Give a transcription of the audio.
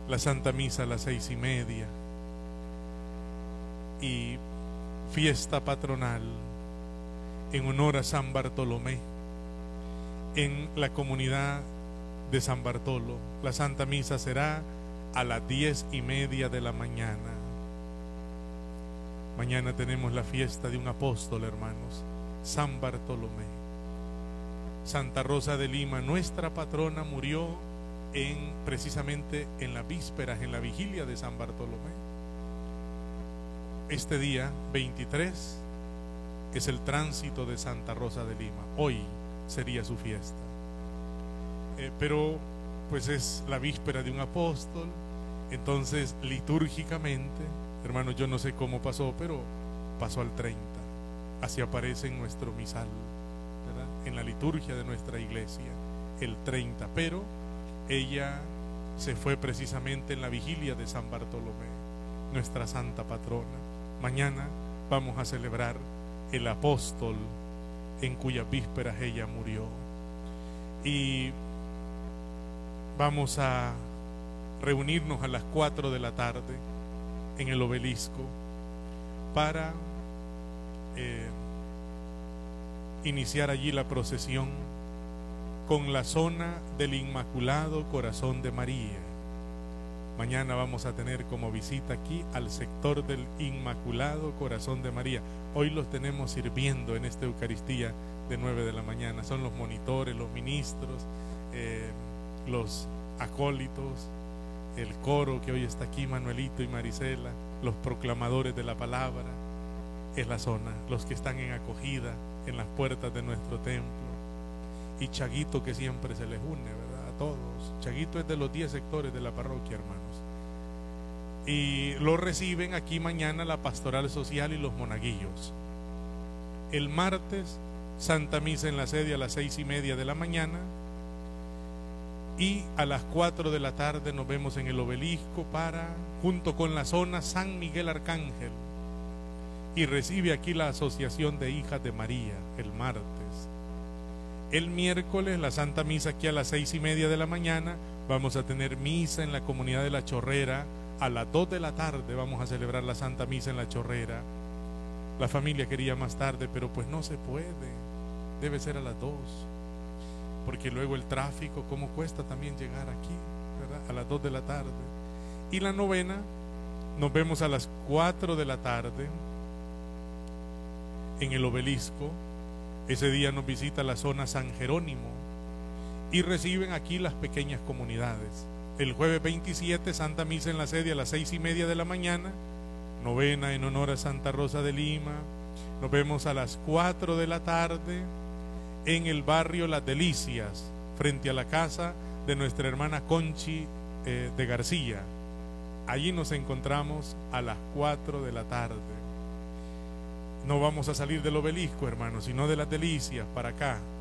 la Santa Misa a las 6:30 y fiesta patronal en honor a San Bartolomé en la comunidad de San Bartolo. La Santa Misa será a las 10:30 de la mañana. Mañana tenemos la fiesta de un apóstol, hermanos, San Bartolomé. Santa Rosa de Lima, nuestra patrona, murió precisamente en las vísperas, en la vigilia de San Bartolomé. Este día 23 es el tránsito de Santa Rosa de Lima. Hoy sería su fiesta, pero pues es la víspera de un apóstol. Entonces litúrgicamente, hermanos, yo no sé cómo pasó, pero pasó al 30. Así aparece en nuestro misal, ¿verdad? En la liturgia de nuestra iglesia, el 30. Pero ella se fue precisamente en la vigilia de San Bartolomé, nuestra santa patrona. Mañana vamos a celebrar el apóstol en cuyas vísperas ella murió. Y vamos a reunirnos a las 4 de la tarde en el obelisco para iniciar allí la procesión con la zona del Inmaculado Corazón de María. Mañana vamos a tener como visita aquí al sector del Inmaculado Corazón de María. Hoy los tenemos sirviendo en esta Eucaristía de 9 de la mañana. Son los monitores, los ministros, los acólitos, el coro que hoy está aquí, Manuelito y Marisela, los proclamadores de la palabra. Es la zona, los que están en acogida en las puertas de nuestro templo. Y Chaguito, que siempre se les une, ¿verdad? A todos. Chaguito es de los 10 sectores de la parroquia, hermanos. Y lo reciben aquí mañana la pastoral social y los monaguillos. El martes, Santa Misa en la sede a las 6:30 de la mañana. Y a las 4 de la tarde nos vemos en el obelisco junto con la zona San Miguel Arcángel. Y recibe aquí la Asociación de Hijas de María el martes. El miércoles la Santa Misa aquí a las 6:30 de la mañana. Vamos a tener misa en la comunidad de La Chorrera. A las 2 de la tarde vamos a celebrar la Santa Misa en La Chorrera. La familia quería más tarde, pero pues no se puede. Debe ser a las 2. Porque luego el tráfico, cómo cuesta también llegar aquí, ¿verdad? A las 2 de la tarde. Y la novena, nos vemos a las 4 de la tarde en el obelisco. Ese día nos visita la zona San Jerónimo y reciben aquí las pequeñas comunidades. El jueves 27, Santa Misa en la sede a las 6:30 de la mañana, novena en honor a Santa Rosa de Lima. Nos vemos a las 4 de la tarde en el barrio Las Delicias, frente a la casa de nuestra hermana Conchi de García. Allí nos encontramos a las 4 de la tarde. No vamos a salir del obelisco, hermanos, sino de Las Delicias para acá,